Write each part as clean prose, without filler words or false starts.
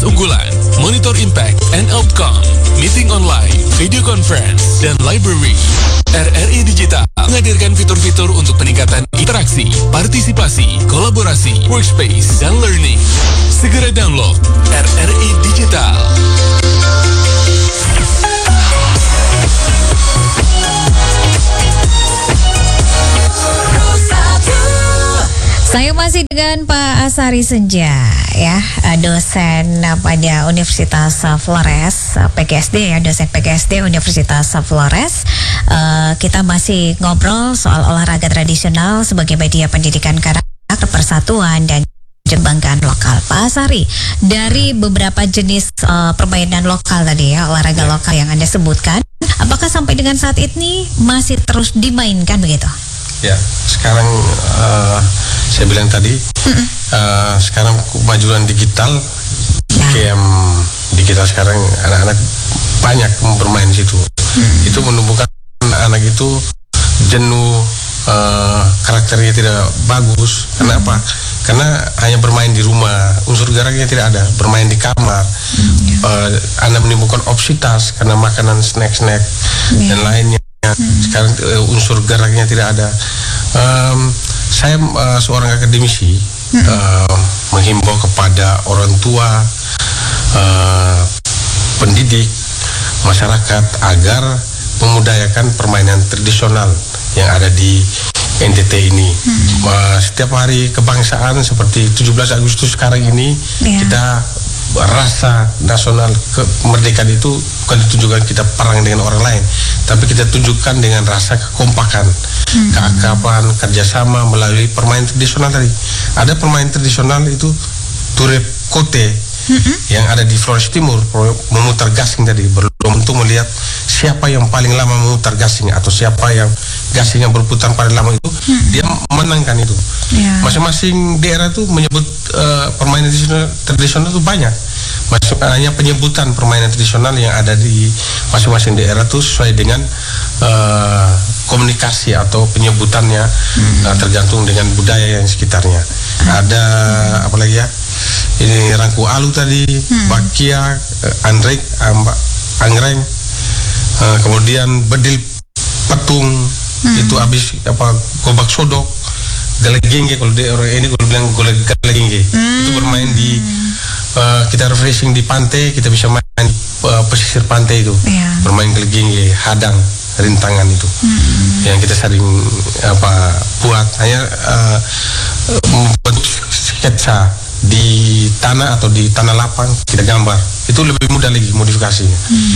unggulan, monitor impact and outcome, meeting online, video conference, dan library. RRI Digital menghadirkan fitur-fitur untuk peningkatan interaksi, partisipasi, kolaborasi, workspace, dan learning. Segera download RRI Digital. Saya masih dengan Pak Asari Senja, ya, dosen pada Universitas Flores, PGSD, ya, dosen PGSD Universitas Flores. Kita masih ngobrol soal olahraga tradisional sebagai media pendidikan karakter, persatuan, dan kebanggaan lokal. Pak Asari, dari beberapa jenis permainan lokal tadi, ya, olahraga lokal yang Anda sebutkan, apakah sampai dengan saat ini masih terus dimainkan begitu? Ya, sekarang saya bilang tadi, sekarang kemajuan digital, game digital sekarang anak-anak banyak bermain di situ. Itu menumbuhkan anak itu jenuh, karakternya tidak bagus. Kenapa? Karena hanya bermain di rumah, unsur geraknya tidak ada. Bermain di kamar, anak menimbulkan obesitas karena makanan snack-snack dan lainnya. Sekarang unsur geraknya tidak ada. Saya seorang akademisi menghimbau kepada orang tua, pendidik, masyarakat agar memudayakan permainan tradisional yang ada di NTT ini. Setiap hari kebangsaan seperti 17 Agustus sekarang ini, kita rasa nasional kemerdekaan itu bukan ditunjukkan kita perang dengan orang lain, tapi kita tunjukkan dengan rasa kekompakan, keakraban, kerjasama melalui permainan tradisional tadi. Ada permainan tradisional itu turep kote yang ada di Flores Timur, memutar gasing tadi, untuk melihat siapa yang paling lama memutar gasing atau siapa yang gasing yang berputar paling lama itu, dia menangkan itu. Masing-masing daerah itu menyebut permainan tradisional itu banyak. Hanya penyebutan permainan tradisional yang ada di masing-masing daerah itu sesuai dengan komunikasi atau penyebutannya, tergantung dengan budaya yang sekitarnya. Ada apa lagi ya? Ini rangku alu tadi, bakia, anggreng, kemudian bedil petung, itu habis gobak sodok, galegenge, kalau di orang ini kalau bilang galegenge, itu bermain di kita refreshing di pantai, kita bisa main di pesisir pantai itu, bermain galegenge, hadang, rintangan itu, yang kita sering buat hanya membentuk sketsa di tanah atau di tanah lapang, kita gambar, itu lebih mudah lagi modifikasinya.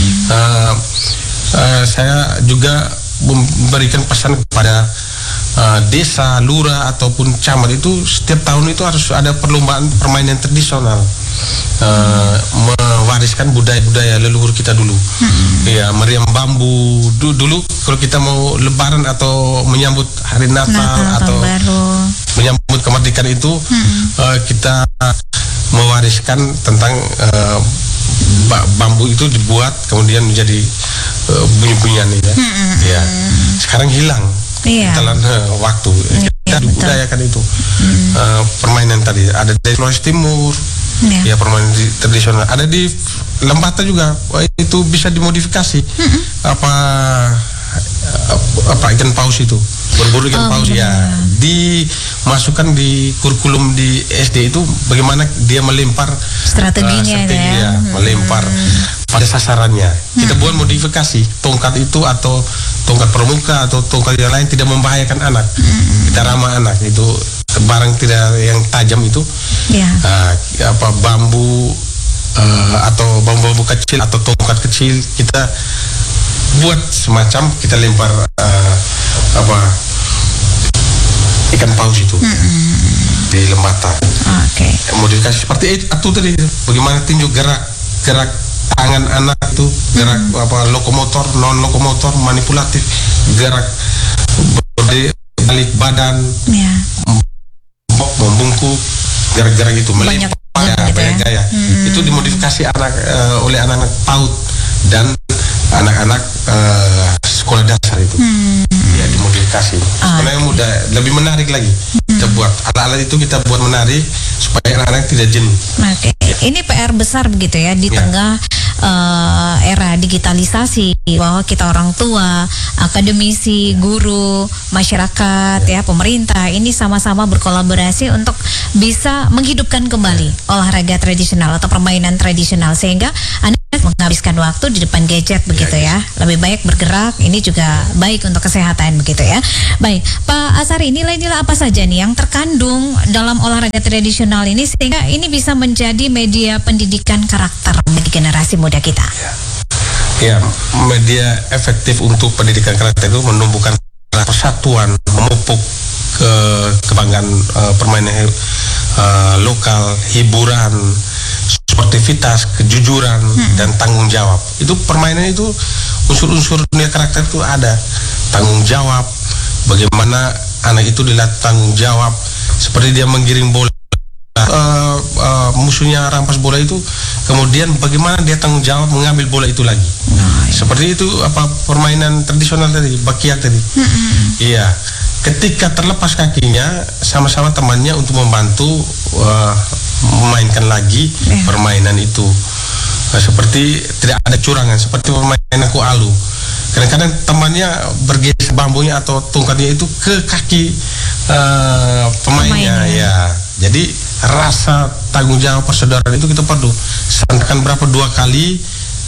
Saya juga memberikan pesan kepada desa, lurah ataupun camat itu setiap tahun itu harus ada perlombaan permainan tradisional, mewariskan budaya-budaya leluhur kita dulu. Ya, meriam bambu dulu kalau kita mau lebaran atau menyambut hari Natal atau menyambut kemerdekaan itu, kita mewariskan tentang bambu itu dibuat kemudian menjadi bunyi-bunyian ya. Sekarang hilang. Telan waktu. Kita budayakan itu. Permainan tadi ada di Flores Timur. Ya, permainan tradisional. Ada di Lembata juga. Itu bisa dimodifikasi. Apa ikan paus itu, berburu ikan paus ya, dimasukkan di kurikulum di SD itu bagaimana dia melempar strateginya melempar pada sasarannya. Kita buat modifikasi tongkat itu atau tongkat pramuka atau tongkat yang lain tidak membahayakan anak. Kita ramah anak itu, barang tidak yang tajam itu, bambu atau bambu kecil atau tongkat kecil kita buat semacam kita lempar ikan paus itu di Lembata. Modifikasi seperti itu tadi, bagaimana tinjau gerak tangan anak itu, gerak lokomotor, non lokomotor, manipulatif, gerak balik badan, membungkuk, gerak-gerak itu melempar banyak gaya. Itu dimodifikasi oleh anak-anak PAUD dan anak-anak sekolah dasar itu. Ya, modifikasi. Sebenarnya mudah, lebih menarik lagi. Kita buat alat-alat itu kita buat menarik supaya anak-anak tidak jenuh. Oke. Ini PR besar begitu ya di tengah era digitalisasi, bahwa kita orang tua, akademisi, guru, masyarakat, ya pemerintah ini sama-sama berkolaborasi untuk bisa menghidupkan kembali olahraga tradisional atau permainan tradisional, sehingga anak menghabiskan waktu di depan gadget begitu ya. Lebih baik bergerak, ini juga baik untuk kesehatan begitu ya. Baik, Pak Asari, nilai-nilai apa saja nih yang terkandung dalam olahraga tradisional ini sehingga ini bisa menjadi media pendidikan karakter bagi generasi muda kita? Ya, media efektif untuk pendidikan karakter itu menumbuhkan persatuan, memupuk kebanggaan permainan lokal, hiburan, sportivitas, kejujuran, dan tanggung jawab. Itu permainan itu unsur-unsur dunia karakter itu ada. Tanggung jawab, bagaimana anak itu dilatih tanggung jawab, seperti dia menggiring bola, musuhnya rampas bola itu, kemudian bagaimana dia tanggung jawab mengambil bola itu lagi. Seperti itu permainan tradisional tadi, bakiak tadi. Iya. Ketika terlepas kakinya, sama-sama temannya untuk membantu memainkan lagi permainan itu. Seperti tidak ada curangan, seperti permainan kualu. Kadang-kadang temannya bergeser bambunya atau tongkatnya itu ke kaki pemainnya. Ya. Jadi rasa tanggung jawab persaudaraan itu kita perlu. Santakan berapa 2 kali,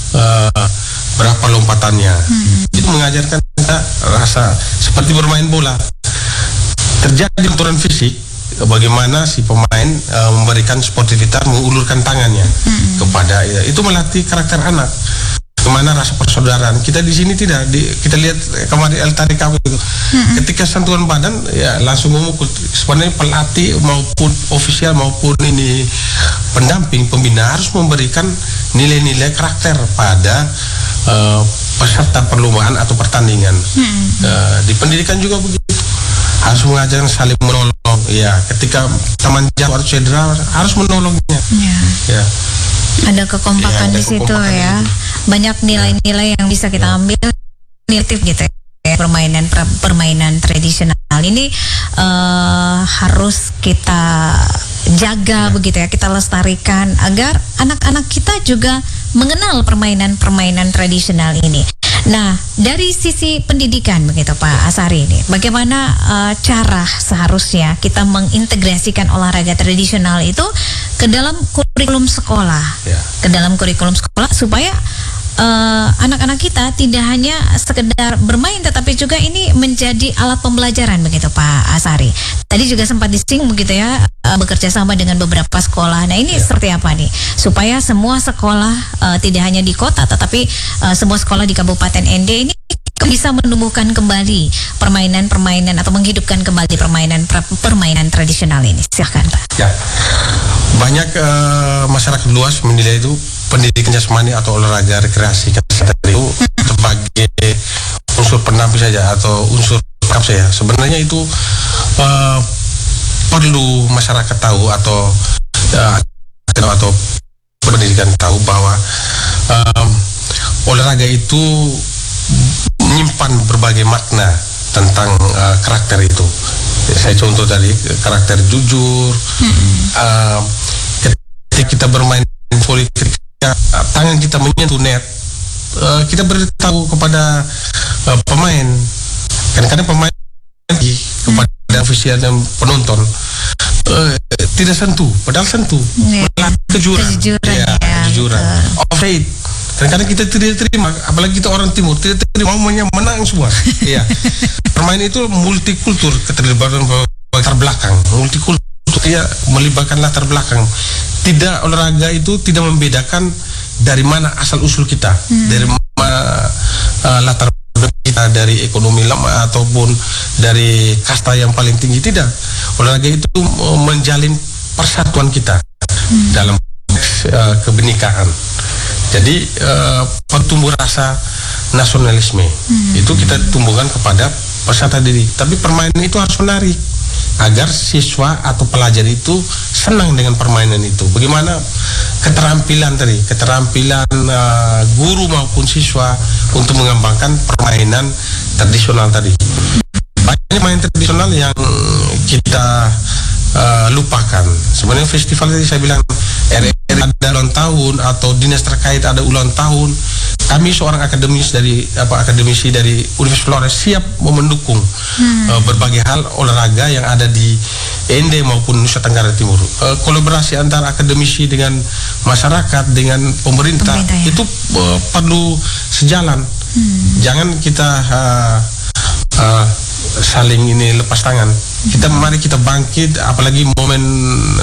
berapa lompatannya. Itu mengajarkan kita rasa seperti bermain bola. Terjadi benturan fisik, bagaimana si pemain memberikan sportivitas, mengulurkan tangannya kepada itu melatih karakter anak. Bagaimana rasa persaudaraan. Kita di sini tidak kita lihat kemarin El Tarikam itu. Ketika sentuhan badan ya langsung memukul. Sebenarnya pelatih maupun ofisial maupun ini pendamping pembina harus memberikan nilai-nilai karakter pada peserta perlombaan atau pertandingan. Di pendidikan juga begitu. Harus mengajarkan saling menolong. Ya, ketika teman jatuh atau cedera harus menolongnya. Ya. Ada kekompakan di situ ya. Banyak nilai-nilai yang bisa kita ambil negatif gitu ya. Permainan tradisional ini harus kita jaga begitu ya, kita lestarikan agar anak-anak kita juga mengenal permainan tradisional ini. Nah, dari sisi pendidikan begitu Pak Asari ini, bagaimana cara seharusnya kita mengintegrasikan olahraga tradisional itu ke dalam kurikulum sekolah, ke dalam kurikulum sekolah supaya anak-anak kita tidak hanya sekedar bermain, tetapi juga ini menjadi alat pembelajaran begitu Pak Asari. Tadi juga sempat disinggung begitu ya, bekerja sama dengan beberapa sekolah. Nah ini seperti apa nih supaya semua sekolah tidak hanya di kota, tetapi semua sekolah di Kabupaten ND ini bisa menumbuhkan kembali permainan-permainan atau menghidupkan kembali permainan tradisional ini. Silakan Pak. Ya, banyak masyarakat luas menilai itu pendidikan jasmani atau olahraga rekreasi itu sebagai unsur pendamping saja atau unsur pelengkap saja. Sebenarnya itu perlu masyarakat tahu atau pendidikan tahu bahwa olahraga itu menyimpan berbagai makna tentang karakter itu. Saya contoh tadi karakter jujur. Ketika kita bermain politik, tangan kita menyentuh net, kita beritahu kepada pemain. Kadang-kadang pemain kepada ofisial dan penonton tidak sentuh, padahal sentuh. Kejujuran. Kejujuran. Offside. Kadang-kadang kita tidak terima, apalagi kita orang timur tidak terima, maunya menang semua. Iya. Permainan itu multikultur, keterlibatan latar belakang, multikultur dia melibatkan latar belakang. Tidak, olahraga itu tidak membedakan dari mana asal usul kita, dari mana latar belakang kita, dari ekonomi lama ataupun dari kasta yang paling tinggi, tidak. Olahraga itu menjalin persatuan kita dalam kebenekaan. Jadi pertumbuh rasa nasionalisme itu kita tumbuhkan kepada peserta diri. Tapi permainan itu harus menarik agar siswa atau pelajar itu senang dengan permainan itu. Bagaimana keterampilan guru maupun siswa untuk mengembangkan permainan tradisional tadi. main tradisional yang kita lupakan. Sebenarnya festival tadi saya bilang RRI ada ulang tahun atau dinas terkait ada ulang tahun. Kami seorang akademisi dari Universitas Flores siap mendukung berbagai hal olahraga yang ada di ND maupun Nusa Tenggara Timur. Kolaborasi antara akademisi dengan masyarakat dengan pemerintah ya. itu perlu sejalan. Jangan kita saling ini lepas tangan. Mari kita bangkit, apalagi momen